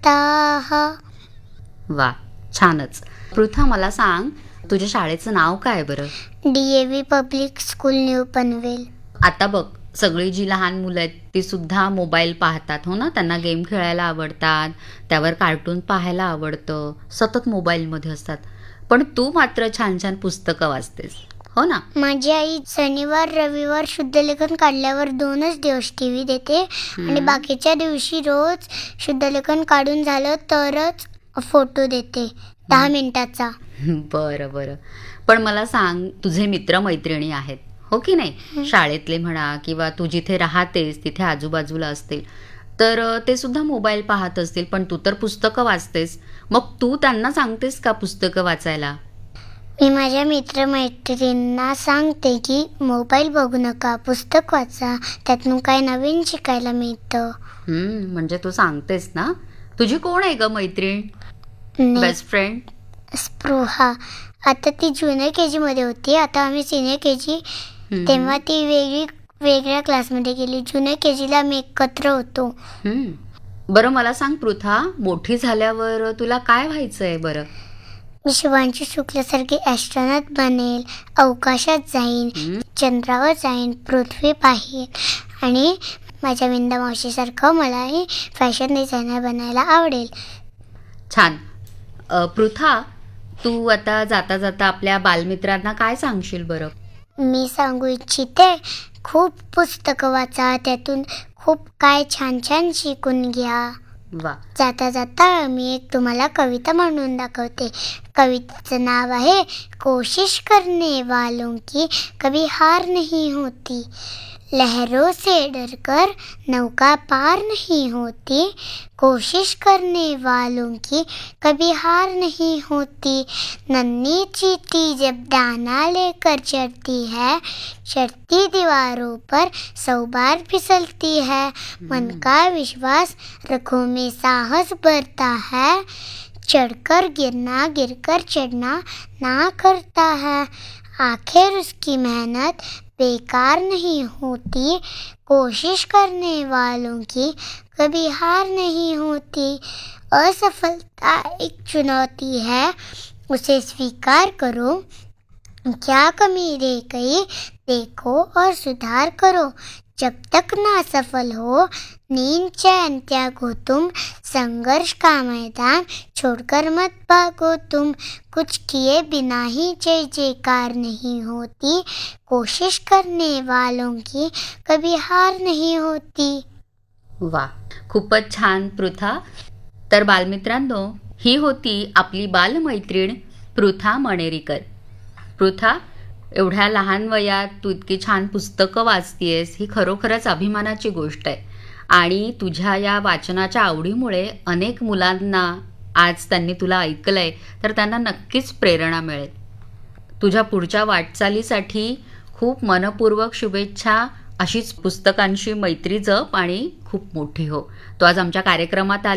सप्ताह. वा, छानच. पृथा, मला सांग, तुझ्या शाळेचं नाव काय बरं? DAV public school new Panvel. आता बघ, सगळी जी लहान मुलं आहेत ती सुद्धा मोबाईल पाहतात, हो ना. त्यांना गेम खेळायला आवडतात, त्यावर कार्टून पाहायला आवडतं, सतत मोबाईलमध्ये असतात. पण तू मात्र छान छान पुस्तकं वाचतेस, हो ना. माझी आई शनिवार रविवार शुद्धलेखन काढल्यावर 2च दिवस TV देते आणि बाकीच्या दिवशी रोज शुद्धलेखन काढून झालं तरच फोटो देते 10 मिनिटाचा. बरं बरं. पण मला सांग, तुझे मित्रमैत्रिणी आहेत, हो की नाही, शाळेतले म्हणा किंवा तू जिथे राहतेस तिथे आजूबाजूला असतील, तर ते सुद्धा मोबाईल पाहत असतील, पण तू तर पुस्तकं वाचतेस. मग तू त्यांना सांगतेस का पुस्तकं वाचायला? मी माझ्या मित्रमैत्रिणींना सांगते की मोबाईल बघू नका, पुस्तक वाचा, त्यातून काय नवीन शिकायला मिळतं. म्हणजे तू सांगतेस ना. तुझी कोण आहे ग मैत्रीण, बेस्ट फ्रेंड? स्पृहा. आता ती ज्युनियर KG मध्ये होती, आता आम्ही सिनियर KG. तेव्हा ती वेगळ्या क्लासमध्ये गेली. ज्युनियर KGला आम्ही एकत्र होतो. बरं, मला सांग पृथा, मोठी झाल्यावर तुला काय व्हायचंय बरं? मी शिवांशी शुक्लासारखी ॲस्ट्रॉनॉट बनेल, अवकाशात जाईन, चंद्रावर जाईन, पृथ्वी पाहीन आणि माझ्या विंदा मावशीसारखं मलाही फॅशन डिझायनर बनायला आवडेल. छान. पृथा, तू आता जाता जाता आपल्या बालमित्रांना काय सांगशील बरं? मी सांगू इच्छिते, खूप पुस्तकं वाचा, त्यातून खूप काय छान छान शिकून घ्या. वा. जाता जाता मी एक तुम्हाला कविता म्हणून दाखवते. कवितेचं नाव आहे कोशिश करने वालों की कभी हार नहीं होती, लहरों से डरकर नौका पार नहीं होती, कोशिश करने वालों की कभी हार नहीं होती, नन्ही चींटी जब दाना लेकर चढ़ती है, चढ़ती दीवारों पर 100 बार फिसलती है, मन का विश्वास रखो में साहस बढ़ता है, चढ़कर गिरना गिरकर चढ़ना ना करता है, आखिर उसकी मेहनत बेकार नहीं होती, कोशिश करने वालों की कभी हार नहीं होती, असफलता एक चुनौती है, उसे स्वीकार करो, क्या कमी रह गई देखो और सुधार करो, जब तक ना सफल हो नींद चैन त्यागो तुम, संघर्ष का मैदान छोड़कर मत भागो तुम, कुछ किए बिना ही जय जयकार नहीं होती, कोशिश करने वालों की कभी हार नहीं होती. वा, खूपच छान पृथा. तर बालमित्रांनो, ही होती आपली बालमैत्रीण पृथा मणेरीकर. पृथा, एवढ्या लहान वयात तू इतकी छान पुस्तकं वाचतीयस, ही खरोखरच अभिमानाची गोष्ट आहे. आणि तुझ्या या वाचनाच्या आवडीमुळे अनेक मुलांना आज त्यांनी तुला ऐकलंय तर त्यांना नक्कीच प्रेरणा मिळेल. तुझ्या पुढच्या वाटचालीसाठी खूप मनपूर्वक शुभेच्छा. अशीच पुस्तकांशी मैत्री जप आणि खूप मोठी हो. तू आज आमच्या कार्यक्रमात